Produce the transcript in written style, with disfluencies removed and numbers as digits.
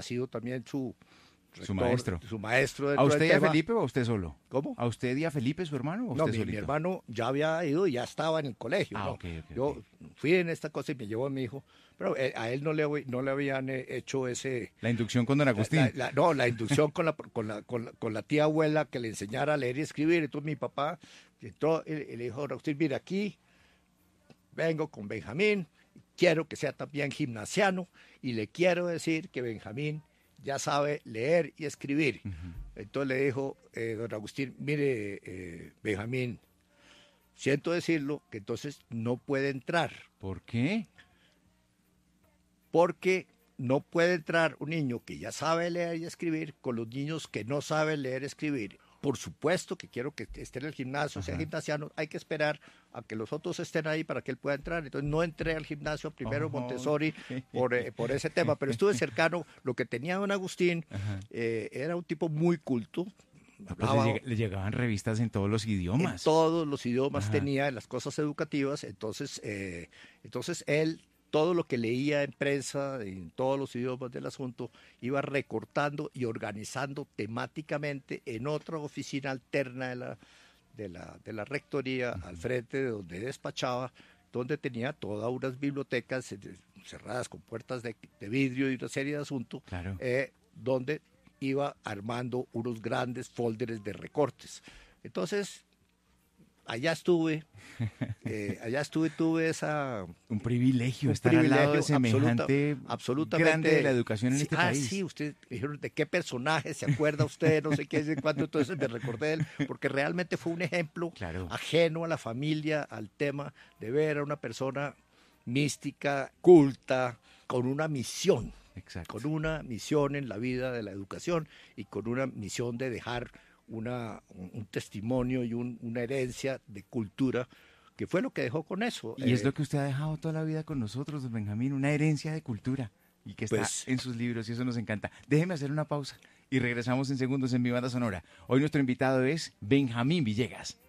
sido también su Su rector, maestro. su maestro ¿A dentro usted del y a tema. Felipe o a usted solo? ¿Cómo? ¿A usted y a Felipe, su hermano, o No, usted mi solito? hermano ya había ido y ya estaba en el colegio, Ah, ¿no? ok. Yo fui en esta cosa y me llevó a mi hijo, pero a él no le habían hecho ese... La inducción con don Agustín. No, la inducción con la tía abuela que le enseñara a leer y escribir. Entonces mi papá entró y le dijo, Agustín, mira, aquí vengo con Benjamín, quiero que sea también gimnasiano y le quiero decir que Benjamín ya sabe leer y escribir. Entonces le dijo don Agustín, mire, Benjamín, siento decirlo que entonces no puede entrar, ¿Por qué? porque no puede entrar un niño que ya sabe leer y escribir con los niños que no saben leer y escribir. Por supuesto que quiero que esté en el gimnasio, sea gimnasiano, hay que esperar a que los otros estén ahí para que él pueda entrar. Entonces no entré al gimnasio primero Montessori por ese tema, pero estuve cercano. Lo que tenía don Agustín era un tipo muy culto. Pues le llegaban revistas en todos los idiomas. En todos los idiomas Ajá. tenía, en las cosas educativas, entonces él, todo lo que leía en prensa, en todos los idiomas del asunto, iba recortando y organizando temáticamente en otra oficina alterna de la rectoría, al frente de donde despachaba, donde tenía todas unas bibliotecas cerradas con puertas de vidrio y una serie de asuntos, Claro. donde iba armando unos grandes folders de recortes. Entonces, allá estuve, tuve Un privilegio un estar al lado de privilegio semejante absolutamente grande de la educación en sí, este país. sí, usted me dijeron de qué personaje se acuerda usted, no sé qué, de cuándo, entonces me recordé de él, porque realmente fue un ejemplo Claro. ajeno a la familia, al tema de ver a una persona mística, culta, con una misión. Exacto. Con una misión en la vida de la educación y con una misión de dejar un testimonio y una herencia de cultura, que fue lo que dejó con eso. Y es lo que usted ha dejado toda la vida con nosotros, don Benjamín, una herencia de cultura y que está Pues, en sus libros y eso nos encanta. Déjeme hacer una pausa y regresamos en segundos en Mi Banda Sonora. Hoy nuestro invitado es Benjamín Villegas.